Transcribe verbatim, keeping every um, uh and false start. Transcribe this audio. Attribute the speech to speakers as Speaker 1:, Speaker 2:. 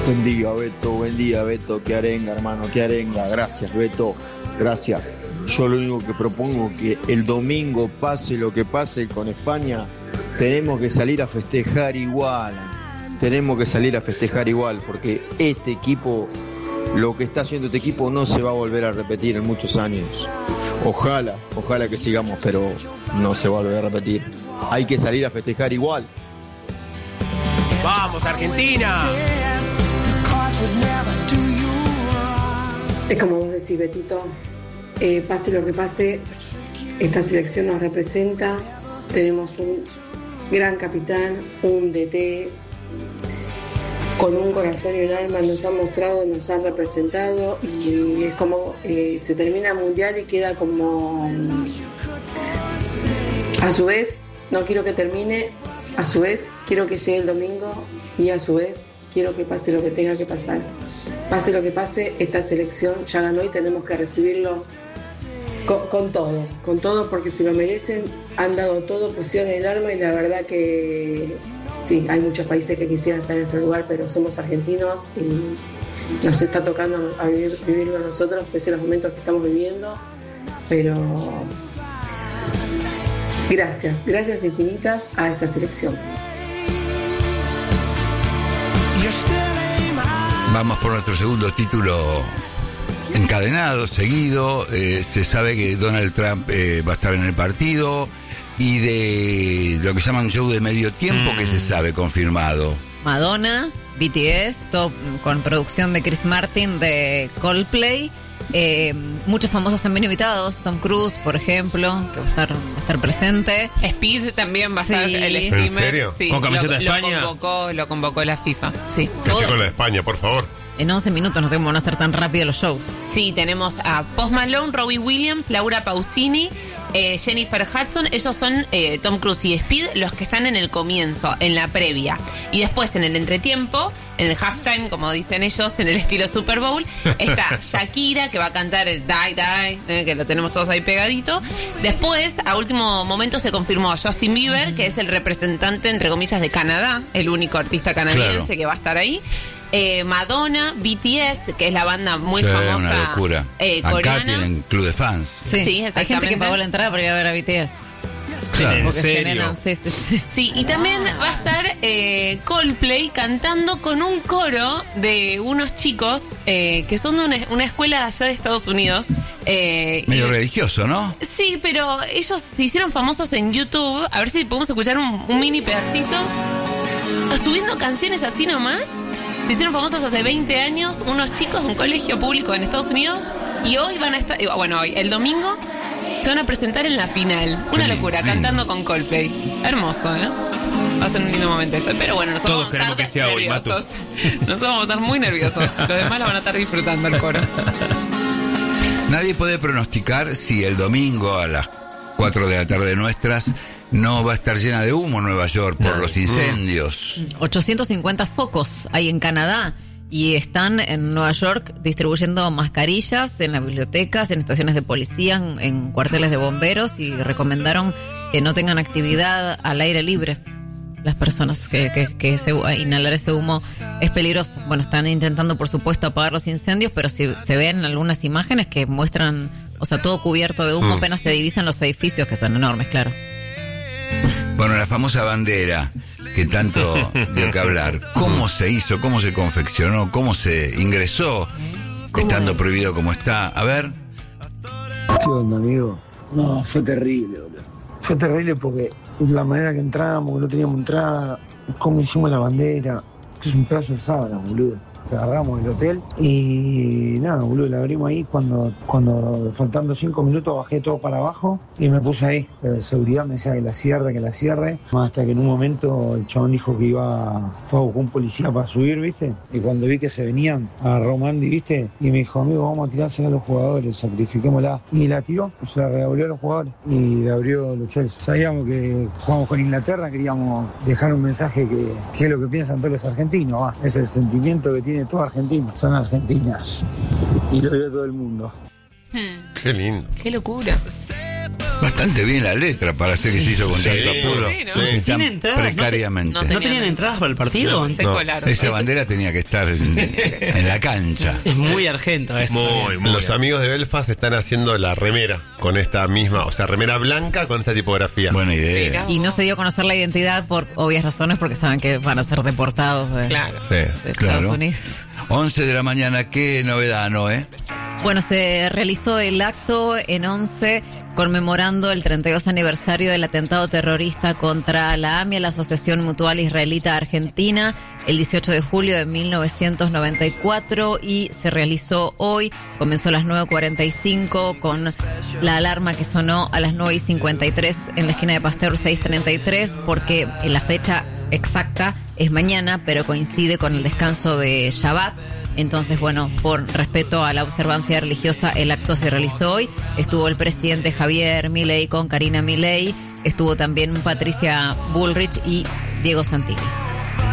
Speaker 1: Buen día, Beto, buen día, Beto, qué arenga, hermano, qué arenga. Gracias, Beto, gracias. Yo lo único que propongo es que el domingo, pase lo que pase con España, tenemos que salir a festejar igual. Tenemos que salir a festejar igual, porque este equipo, lo que está haciendo este equipo no se va a volver a repetir en muchos años. Ojalá, ojalá que sigamos, pero no se va a volver a repetir. Hay que salir a festejar igual.
Speaker 2: ¡Vamos, Argentina!
Speaker 3: Es como vos decís, Betito, eh, pase lo que pase, esta selección nos representa, tenemos un gran capitán, un D T con un corazón y un alma, nos han mostrado, nos han representado, y es como eh, se termina el mundial y queda como, a su vez, no quiero que termine, a su vez quiero que llegue el domingo, y a su vez quiero que pase lo que tenga que pasar. Pase lo que pase, esta selección ya ganó y tenemos que recibirlo con, con todo, con todo, porque se lo merecen, han dado todo, pusieron el alma, y la verdad que sí, hay muchos países que quisieran estar en nuestro lugar, pero somos argentinos y nos está tocando a vivir, vivirlo a nosotros, pese a los momentos que estamos viviendo, pero gracias, gracias infinitas a esta selección.
Speaker 4: Vamos por nuestro segundo título encadenado, seguido. Eh, se sabe que Donald Trump eh, va a estar en el partido. Y de lo que llaman show de medio tiempo, mm. que se sabe confirmado.
Speaker 5: Madonna, B T S, todo con producción de Chris Martin de Coldplay. Eh, muchos famosos también invitados, Tom Cruise, por ejemplo, que va a estar, va a estar presente.
Speaker 6: Speed también va a
Speaker 5: Sí.
Speaker 6: estar el streamer.
Speaker 7: ¿En serio?
Speaker 6: Sí,
Speaker 7: ¿Con camiseta
Speaker 6: lo,
Speaker 7: de España?
Speaker 6: Lo convocó, lo convocó la FIFA. Sí.
Speaker 7: Caché con la de España, por favor.
Speaker 5: En once minutos, no sé cómo van a ser tan rápido los shows.
Speaker 6: Sí, tenemos a Post Malone, Robbie Williams, Laura Pausini, eh, Jennifer Hudson. Ellos son eh, Tom Cruise y Speed, los que están en el comienzo, en la previa. Y después, en el entretiempo, en el halftime, como dicen ellos, en el estilo Super Bowl, está Shakira, que va a cantar el Die Die, eh, que lo tenemos todos ahí pegadito. Después, a último momento, se confirmó a Justin Bieber, que es el representante, entre comillas, de Canadá, el único artista canadiense claro. que va a estar ahí. Eh, Madonna, B T S, que es la banda muy
Speaker 4: sí,
Speaker 6: famosa.
Speaker 4: Una locura.
Speaker 6: Eh,
Speaker 4: Acá
Speaker 6: coreana.
Speaker 4: tienen club de fans.
Speaker 5: Sí, sí, hay gente que pagó la entrada para ir a ver a B T S.
Speaker 4: Claro.
Speaker 7: ¿En
Speaker 5: Porque
Speaker 7: serio?
Speaker 5: generan, sí, sí, sí.
Speaker 6: Sí, y también va a estar eh, Coldplay cantando con un coro de unos chicos eh, que son de una, una escuela allá de Estados Unidos. Eh,
Speaker 4: Medio
Speaker 6: y,
Speaker 4: religioso, ¿no?
Speaker 6: Sí, pero ellos se hicieron famosos en YouTube. A ver si podemos escuchar un, un mini pedacito. Subiendo canciones así nomás. Se hicieron famosos hace veinte años, unos chicos de un colegio público en Estados Unidos, y hoy van a estar, bueno, hoy, el domingo, se van a presentar en la final. Una locura, lindo. Cantando con Coldplay. Hermoso, ¿eh? Va a ser un lindo momento eso. Pero bueno, nosotros
Speaker 7: Todos queremos que sea hoy, Matu.
Speaker 6: Nosotros vamos a estar muy nerviosos. Los demás la van a estar disfrutando el coro.
Speaker 4: Nadie puede pronosticar si el domingo a las cuatro de la tarde nuestras no va a estar llena de humo Nueva York por los incendios.
Speaker 5: ochocientos cincuenta focos hay en Canadá y están en Nueva York distribuyendo mascarillas en las bibliotecas, en estaciones de policía, en, en cuarteles de bomberos, y recomendaron que no tengan actividad al aire libre. Las personas que, que, que se, inhalar ese humo es peligroso. Bueno, están intentando, por supuesto, apagar los incendios, pero si se ven algunas imágenes que muestran, o sea, todo cubierto de humo, mm. apenas se divisan los edificios, que son enormes, claro.
Speaker 4: Bueno, la famosa bandera que tanto dio que hablar. ¿Cómo se hizo? ¿Cómo se confeccionó? ¿Cómo se ingresó? Estando prohibido como está. A ver.
Speaker 8: ¿Qué onda, amigo? No, fue terrible, boludo. Fue terrible porque la manera que entramos, no teníamos entrada, cómo hicimos la bandera. Es un pedazo de sábana, boludo. Agarramos el hotel y nada, boludo, la abrimos ahí. Cuando, cuando faltando cinco minutos bajé todo para abajo y me puse ahí. La seguridad me decía que la cierre, que la cierre. Hasta que en un momento el chabón dijo que iba, fue a buscar un policía para subir, ¿viste? Y cuando vi que se venían, agarró Mandy, ¿viste? Y me dijo, amigo, vamos a tirársela a los jugadores, sacrifiquémosla. Y la tiró, se la reabrió a los jugadores y le abrió los Chelsea. Sabíamos que jugamos con Inglaterra, queríamos dejar un mensaje que, que es lo que piensan todos los argentinos, ¿va? Es el sentimiento que tiene todo Argentina, son argentinas y lo vio todo el mundo.
Speaker 6: Hmm.
Speaker 7: Qué lindo.
Speaker 6: Qué locura.
Speaker 4: Bastante bien la letra para hacer que se hizo con
Speaker 7: Sí,
Speaker 4: tanto apuro.
Speaker 6: sí, ¿no?
Speaker 4: Sí,
Speaker 2: Sin
Speaker 4: tan
Speaker 2: entradas, no te-
Speaker 4: precariamente.
Speaker 6: no
Speaker 2: ¿No
Speaker 6: Tenían-
Speaker 2: tenían entradas para el partido?
Speaker 6: Se
Speaker 7: No.
Speaker 6: colaron.
Speaker 4: Esa bandera tenía que estar en, en la cancha.
Speaker 2: Es muy argento eso.
Speaker 7: Muy, muy Los amigos de Belfast están haciendo la remera con esta misma, o sea, remera blanca con esta tipografía.
Speaker 4: Buena idea.
Speaker 6: Mira.
Speaker 5: Y no se dio a conocer la identidad por obvias razones, porque saben que van a ser deportados de,
Speaker 6: Claro.
Speaker 7: Sí.
Speaker 5: de
Speaker 4: Claro.
Speaker 5: Estados Unidos.
Speaker 4: once de la mañana, qué novedad, ¿no, eh?
Speaker 5: Bueno, se realizó el acto en once conmemorando el treinta y dos aniversario del atentado terrorista contra la AMIA, la Asociación Mutual Israelita Argentina, el dieciocho de julio de mil novecientos noventa y cuatro, y se realizó hoy. Comenzó a las nueve cuarenta y cinco con la alarma que sonó a las nueve y cincuenta y tres en la esquina de Pasteur seiscientos treinta y tres, porque en la fecha exacta es mañana, pero coincide con el descanso de Shabbat. Entonces, bueno, por respeto a la observancia religiosa, el acto se realizó hoy. Estuvo el presidente Javier Milei con Karina Milei, estuvo también Patricia Bullrich y Diego Santilli.